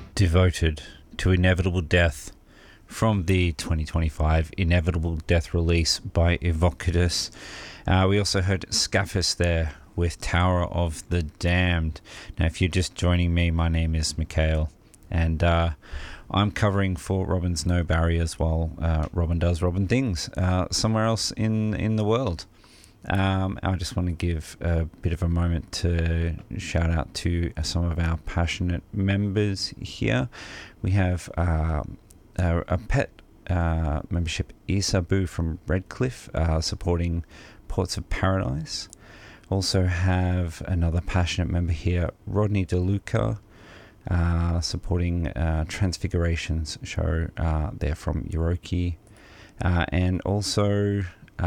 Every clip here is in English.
Devoted to Inevitable Death from the 2025 Inevitable Death release by Evocatus. We also heard Scaphus there with Tower of the Damned. Now, if you're just joining me, my name is Mikhail, and I'm covering for Robin's No Barriers while Robin does Robin things somewhere else in the world. I just want to give a bit of a moment to shout out to some of our passionate members here. We have a pet membership, Isabu from Redcliffe, supporting Ports of Paradise. Also have another passionate member here, Rodney DeLuca, supporting Transfigurations show. They're from Yuroki. And also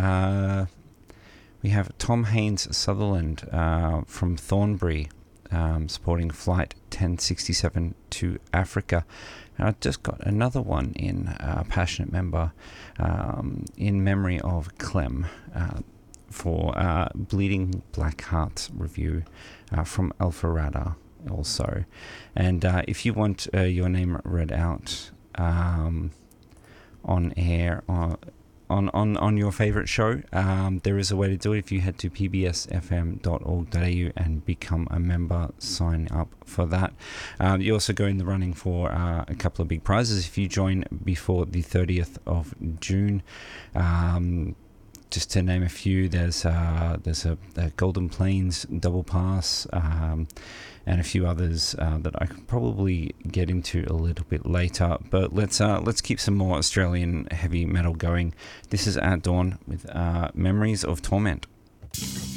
we have Tom Haynes Sutherland from Thornbury, supporting Flight 1067 to Africa. And I just got another one in, a passionate member, in memory of Clem, for Bleeding Black Hearts review from Alpha Radar also. And if you want your name read out on air, on your favourite show, there is a way to do it. If you head to pbsfm.org.au and become a member, sign up for that. You also go in the running for a couple of big prizes if you join before the 30th of June. Just to name a few, there's a Golden Plains double pass, and a few others that I could probably get into a little bit later. But let's keep some more Australian heavy metal going. This is At Dawn with Memories of Torment.